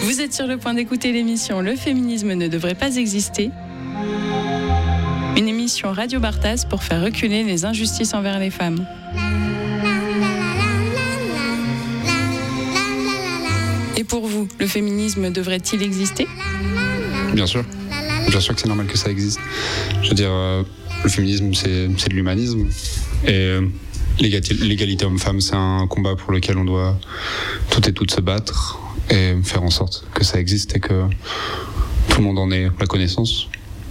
Vous êtes sur le point d'écouter l'émission Le féminisme ne devrait pas exister. Une émission Radio Barthas pour faire reculer les injustices envers les femmes. Et pour vous, le féminisme devrait-il exister ? Bien sûr. Bien sûr que c'est normal que ça existe. Je veux dire, le féminisme, c'est de l'humanisme. Et l'égalité homme-femme, c'est un combat pour lequel on doit toutes et toutes se battre et faire en sorte que ça existe et que tout le monde en ait la connaissance.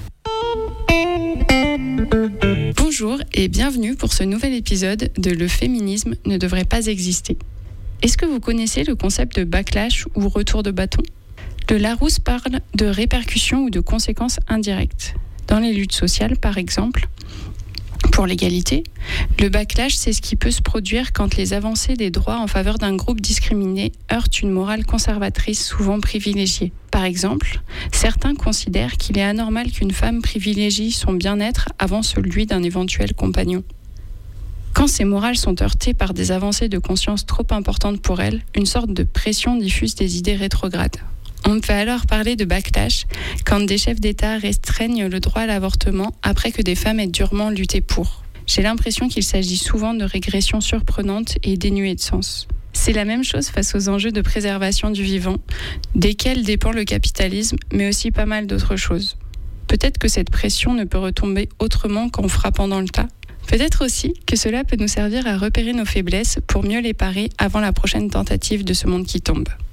Bonjour et bienvenue pour ce nouvel épisode de Le féminisme ne devrait pas exister. Est-ce que vous connaissez le concept de backlash ou retour de bâton ? Le Larousse parle de répercussions ou de conséquences indirectes. Dans les luttes sociales, par exemple, pour l'égalité, le backlash, c'est ce qui peut se produire quand les avancées des droits en faveur d'un groupe discriminé heurtent une morale conservatrice souvent privilégiée. Par exemple, certains considèrent qu'il est anormal qu'une femme privilégie son bien-être avant celui d'un éventuel compagnon. Quand ces morales sont heurtées par des avancées de conscience trop importantes pour elles, une sorte de pression diffuse des idées rétrogrades. On peut alors parler de backlash quand des chefs d'État restreignent le droit à l'avortement après que des femmes aient durement lutté pour. J'ai l'impression qu'il s'agit souvent de régressions surprenantes et dénuées de sens. C'est la même chose face aux enjeux de préservation du vivant, desquels dépend le capitalisme, mais aussi pas mal d'autres choses. Peut-être que cette pression ne peut retomber autrement qu'en frappant dans le tas. Peut-être aussi que cela peut nous servir à repérer nos faiblesses pour mieux les parer avant la prochaine tentative de ce monde qui tombe.